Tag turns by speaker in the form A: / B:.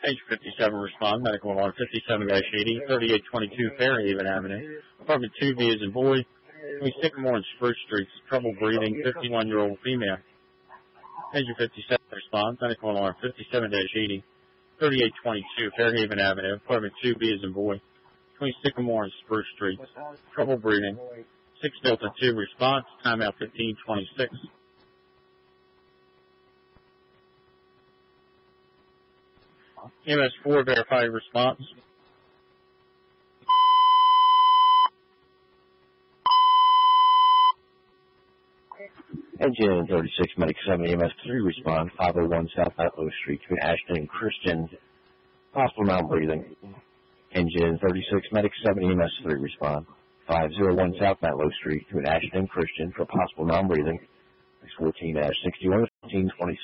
A: Page 57 respond, medical alarm 57-80, 3822 Fairhaven Avenue, apartment 2B is in boy, between Sycamore and Spruce Streets, trouble breathing, 51-year-old female. Page 57 respond, medical alarm 57-80, 3822 Fairhaven Avenue, apartment 2B is in boy, between Sycamore and Spruce Streets, trouble breathing, 6 Delta 2 response, timeout 1526. MS4 verified response.
B: Engine 36 Medic 7 EMS3 respond, 501 South Atlow Street between Ashton and Christian, possible non-breathing. Engine 36 Medic 7 EMS3 respond, 501 South Atlow Street between Ashton and Christian for possible non-breathing. 14-61 1526.